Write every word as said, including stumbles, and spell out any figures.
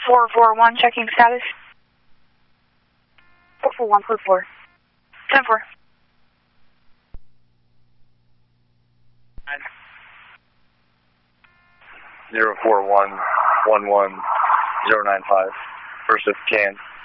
four four one, checking status. four four one, four four. ten four. zero four one one one zero nine five. First if can.